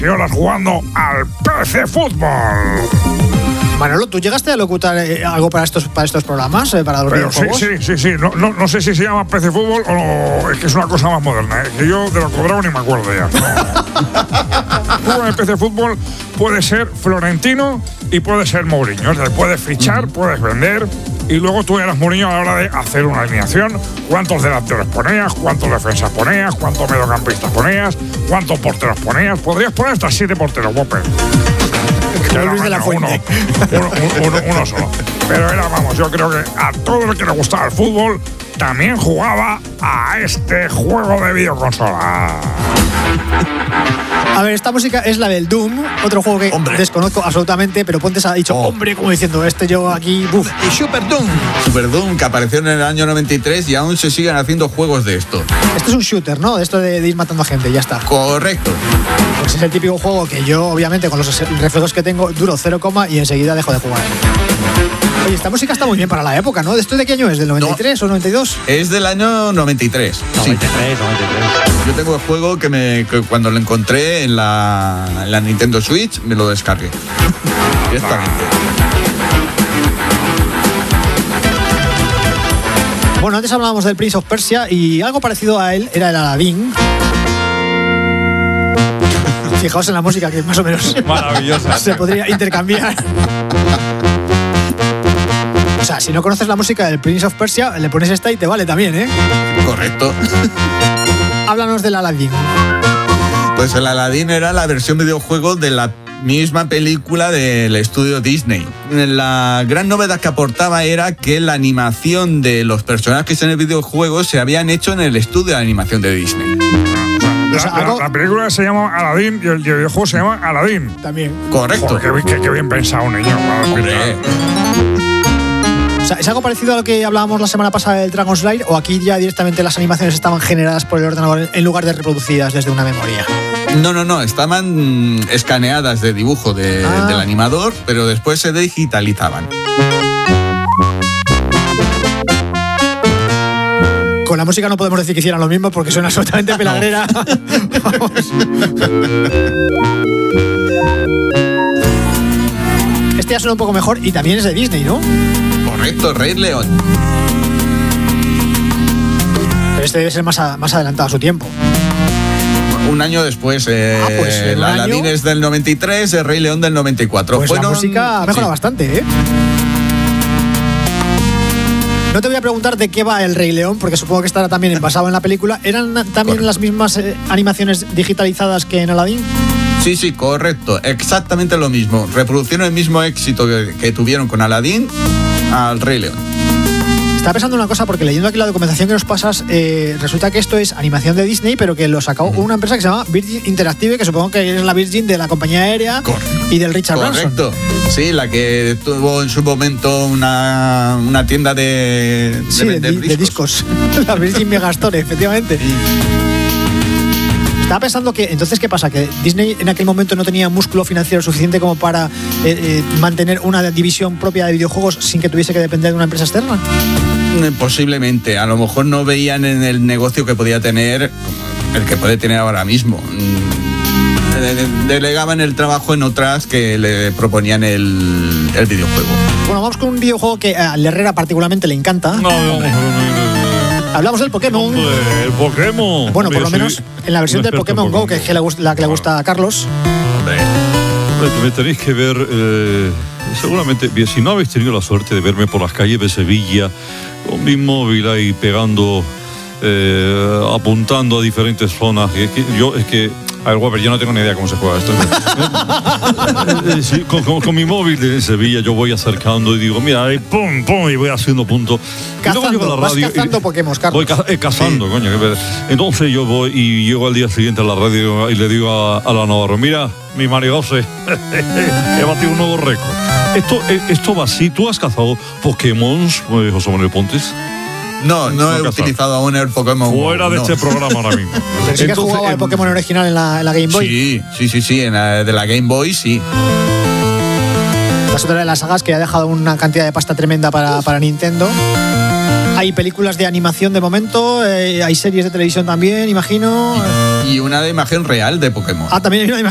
y horas jugando al PC Fútbol. Manolo, ¿tú llegaste a locutar algo para estos programas, para los videojuegos? Sí. No sé si se llama PC Fútbol o es que es una cosa más moderna. Que yo de lo cobrado ni me acuerdo ya. Tú en el PC Fútbol puedes ser Florentino y puedes ser Mourinho. O sea, puedes fichar, puedes vender. Y luego tú eras Mourinho a la hora de hacer una alineación. ¿Cuántos delanteros ponías? ¿Cuántos defensas ponías? ¿Cuántos mediocampistas ponías? ¿Cuántos porteros ponías? Podrías poner hasta 7 porteros, Whopper. Luis de la Fuente. Uno solo. Pero era, vamos, yo creo que a todo el que le gustaba el fútbol también jugaba a este juego de videoconsola. A ver, esta música es la del Doom, otro juego que desconozco absolutamente, pero Pontes ha dicho hombre, como diciendo, yo aquí, buf. Y Super Doom, que apareció en el año 93 y aún se siguen haciendo juegos de esto. Esto es un shooter, ¿no? Esto de ir matando a gente, ya está. Correcto. Pues es el típico juego que yo, obviamente, con los reflejos que tengo, duro 0, y enseguida dejo de jugar. Oye, esta música está muy bien para la época, ¿no? ¿Esto de qué año es? ¿Del 93 o 92? Es del año 93. 93. Yo tengo el juego que cuando lo encontré en la Nintendo Switch, me lo descargué. Directamente. Bueno, antes hablábamos del Prince of Persia y algo parecido a él era el Aladdin. Fijaos en la música, que más o menos maravillosa. Se podría intercambiar. O sea, si no conoces la música del Prince of Persia, le pones esta y te vale también, ¿eh? Correcto. Háblanos del Aladdin. Pues el Aladdin era la versión videojuego de la misma película del estudio Disney. La gran novedad que aportaba era que la animación de los personajes en el videojuego se habían hecho en el estudio de animación de Disney. La película se llama Aladdin y el videojuego se llama Aladdin. También. Correcto. Joder, qué bien pensado, niño. O sea, ¿es algo parecido a lo que hablábamos la semana pasada del Dragon's Lair o aquí ya directamente las animaciones estaban generadas por el ordenador en lugar de reproducidas desde una memoria? No, estaban escaneadas de dibujo del animador, pero después se digitalizaban. Con la música no podemos decir que hicieran lo mismo porque suena absolutamente pelagrera. Este ya suena un poco mejor y también es de Disney, ¿no? Correcto, Rey León. Pero este debe ser más adelantado a su tiempo. Un año después, pues el Aladdin es del 93, el Rey León del 94. Pues la música mejora bastante, ¿eh? No te voy a preguntar de qué va el Rey León, porque supongo que estará también basado en la película. ¿Eran también las mismas animaciones digitalizadas que en Aladdin? Sí, correcto. Exactamente lo mismo. Reproducieron el mismo éxito que tuvieron con Aladdin al Rey León. Estaba pensando una cosa, porque leyendo aquí la documentación que nos pasas, resulta que esto es animación de Disney, pero que lo sacó una empresa que se llama Virgin Interactive, que supongo que es la Virgin de la compañía aérea y del Richard Branson. Correcto. Sí, la que tuvo en su momento una tienda de discos. La Virgin Megastore, efectivamente. Sí. Estaba pensando que, entonces, ¿qué pasa? ¿Que Disney en aquel momento no tenía músculo financiero suficiente como para mantener una división propia de videojuegos sin que tuviese que depender de una empresa externa? Posiblemente. A lo mejor no veían en el negocio que podía tener el que puede tener ahora mismo. Delegaban el trabajo en otras que le proponían el videojuego. Bueno, vamos con un videojuego que a Herrera particularmente le encanta. Hablamos del Pokémon. El Pokémon. Bueno, por lo menos en la versión del Pokémon Go, que es la que le gusta a Carlos. Hombre, me tenéis que ver, seguramente, bien, si no habéis tenido la suerte de verme por las calles de Sevilla, con mi móvil ahí pegando, apuntando a diferentes zonas, a ver, Whopper, yo no tengo ni idea cómo se juega esto. Sí, con mi móvil de Sevilla yo voy acercando y digo, mira, ahí, pum, y voy haciendo puntos. Cazando, y luego llego a la radio, vas cazando Pokémon, Carlos. Voy cazando, sí. Coño. Entonces yo voy y llego al día siguiente a la radio y le digo a la Navarro, mira, mi Marigose, he batido un nuevo récord. Esto va así. ¿Tú has cazado Pokémon, José Manuel Pontes? No he utilizado aún el Pokémon. Fuera de este programa ahora mismo. Pero sí que has jugado al Pokémon original en la Game Boy. Sí, de la Game Boy, sí. Es otra de las sagas que ha dejado una cantidad de pasta tremenda para Nintendo. Hay películas de animación de momento, hay series de televisión también, imagino. Y una de imagen real de Pokémon. También hay una imagen